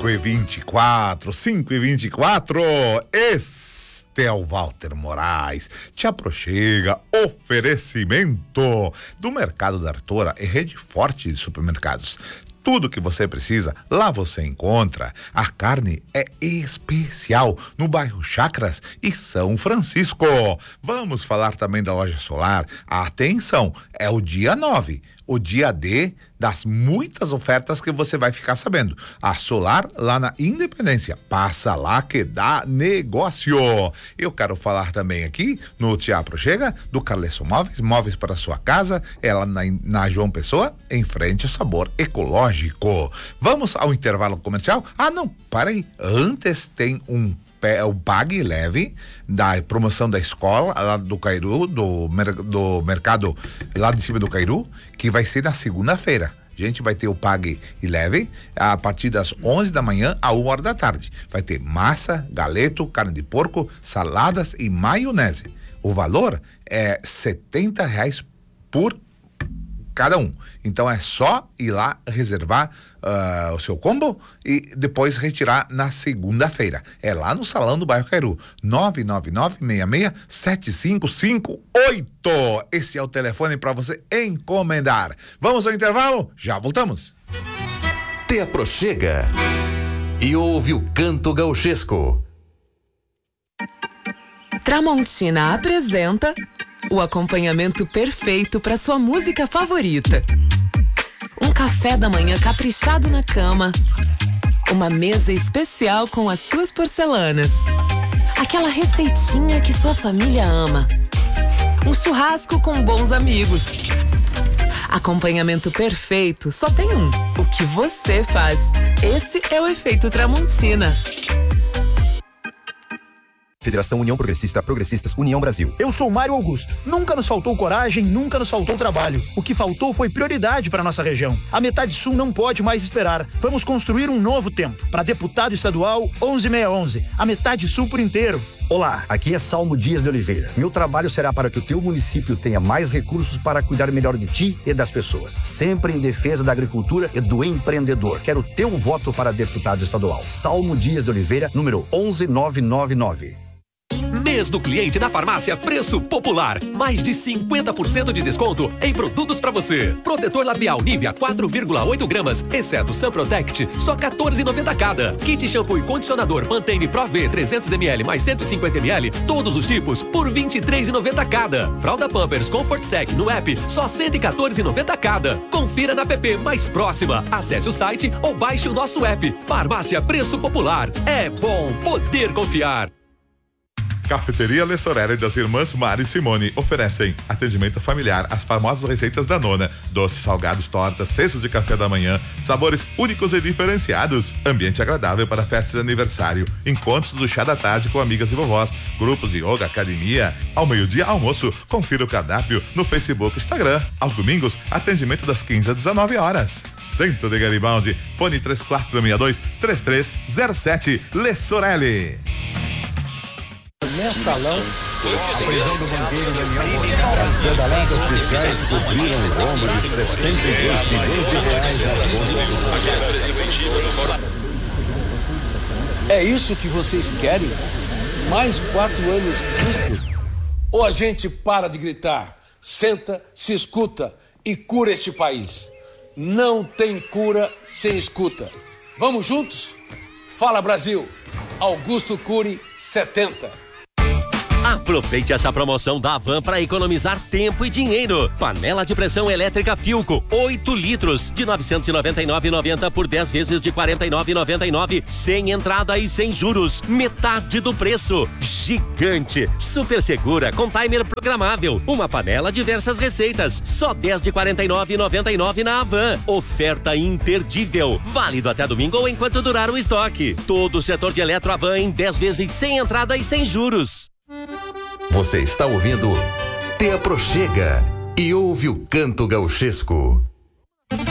5h24. Este é o Walter Moraes. Te aproxega oferecimento do Mercado da Artora e rede forte de supermercados. Tudo que você precisa, lá você encontra. A carne é especial no bairro Chacras e São Francisco. Vamos falar também da loja solar. Atenção, é o dia 9, o dia D das muitas ofertas que você vai ficar sabendo. A Solar lá na Independência. Passa lá que dá negócio. Eu quero falar também aqui no Te Aproxega do Carleson Móveis, móveis para sua casa, ela na João Pessoa, em frente ao Sabor Ecológico. Vamos ao intervalo comercial? Ah, não, para aí. Antes tem o Pague Leve da promoção da escola lá do Cairu, do mercado lá de cima do Cairu, que vai ser na segunda-feira. A gente vai ter o Pague e Leve a partir das 11 da manhã a 1 hora da tarde. Vai ter massa, galeto, carne de porco, saladas e maionese. O valor é R$70 por cada um. Então é só ir lá reservar o seu combo e depois retirar na segunda-feira. É lá no Salão do Bairro Cairu. 999-66-7558. Esse é o telefone para você encomendar. Vamos ao intervalo? Já voltamos. Te aproxega e ouve o canto gauchesco. Tramontina apresenta o acompanhamento perfeito para sua música favorita. Um café da manhã caprichado na cama. Uma mesa especial com as suas porcelanas. Aquela receitinha que sua família ama. Um churrasco com bons amigos. Acompanhamento perfeito só tem um: o que você faz. Esse é o efeito Tramontina. Federação União Progressista, Progressistas União Brasil. Eu sou Mário Augusto. Nunca nos faltou coragem, nunca nos faltou trabalho. O que faltou foi prioridade para nossa região. A Metade Sul não pode mais esperar. Vamos construir um novo tempo. Para deputado estadual 11611. A Metade Sul por inteiro. Olá, aqui é Salmo Dias de Oliveira. Meu trabalho será para que o teu município tenha mais recursos para cuidar melhor de ti e das pessoas. Sempre em defesa da agricultura e do empreendedor. Quero teu voto para deputado estadual. Salmo Dias de Oliveira, número 11999. Mês do cliente da farmácia Preço Popular. Mais de 50% de desconto em produtos para você. Protetor labial Nivea 4,8 gramas, exceto Sun Protect, só R$14,90 cada. Kit shampoo e condicionador Pantene Pro V 300ml mais 150ml, todos os tipos, por R$23,90 cada. Fralda Pampers Comfort Sec no app, só R$114,90 cada. Confira na app mais próxima. Acesse o site ou baixe o nosso app. Farmácia Preço Popular. É bom poder confiar. Cafeteria Le Sorelli das Irmãs Mari e Simone oferecem atendimento familiar, as famosas receitas da nona, doces, salgados, tortas, cestos de café da manhã, sabores únicos e diferenciados, ambiente agradável para festas de aniversário, encontros do chá da tarde com amigas e vovós, grupos de yoga, academia, ao meio-dia almoço. Confira o cardápio no Facebook e Instagram. Aos domingos, atendimento das 15 às 19 horas. Centro de Garibaldi, fone 3462-3307, Le Sorelli. Mensalão, a prisão do banqueiro Daniel Monteiro. As pedaladas fiscais cobriram o rombo de 72 milhões de reais nas contas do... É isso que vocês querem? Mais 4 anos disso? Ou a gente para de gritar, senta, se escuta e cura este país? Não tem cura sem escuta. Vamos juntos? Fala Brasil! Augusto Cury 70. Aproveite essa promoção da Havan para economizar tempo e dinheiro. Panela de pressão elétrica Philco, 8 litros, de R$ 999,90 por 10 vezes de R$ 49,99, sem entrada e sem juros. Metade do preço. Gigante, super segura, com timer programável. Uma panela, diversas receitas. Só 10 de R$ 49,99 na Havan. Oferta imperdível. Válido até domingo ou enquanto durar o estoque. Todo o setor de Eletro Havan em 10 vezes sem entrada e sem juros. Você está ouvindo Te Aproxega e ouve o canto gauchesco.